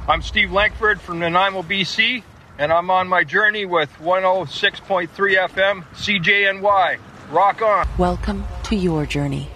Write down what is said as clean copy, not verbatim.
I'm Steve Lankford from Nanaimo, BC, and I'm on my journey with 106.3 FM CJNY. Rock on. Welcome to your journey.